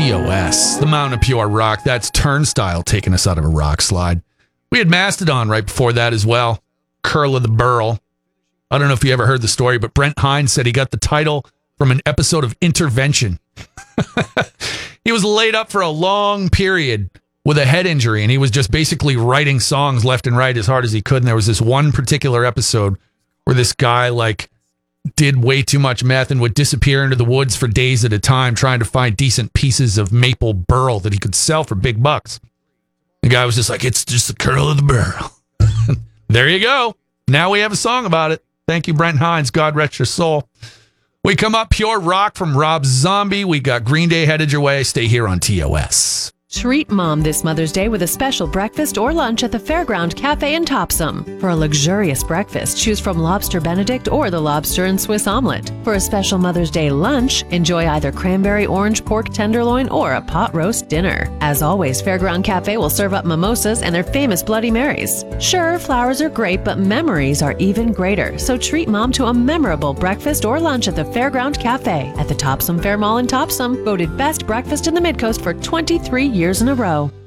TOS, the Mountain of Pure Rock. That's Turnstile taking us out of a rock slide. We had Mastodon right before that as well. Curl of the Burl. I don't know if you ever heard the story, but Brent Hines said he got the title from an episode of Intervention. He was laid up for a long period with a head injury, and he was just basically writing songs left and right as hard as he could. And there was this one particular episode where this guy did way too much meth and would disappear into the woods for days at a time trying to find decent pieces of maple burl that he could sell for big bucks. The guy was just like, it's just the curl of the burl. There you go. Now we have a song about it. Thank you, Brent Hines. God rest your soul. We come up Pure Rock from Rob Zombie. We got Green Day Headed Your Way. Stay here on TOS. Treat Mom this Mother's Day with a special breakfast or lunch at the Fairground Cafe in Topsom. For a luxurious breakfast, choose from Lobster Benedict or the Lobster and Swiss Omelette. For a special Mother's Day lunch, enjoy either cranberry orange pork tenderloin or a pot roast dinner. As always, Fairground Cafe will serve up mimosas and their famous Bloody Marys. Sure, flowers are great, but memories are even greater. So treat Mom to a memorable breakfast or lunch at the Fairground Cafe at the Topsom Fair Mall in Topsom, voted best breakfast in the Midcoast for 23 years in a row.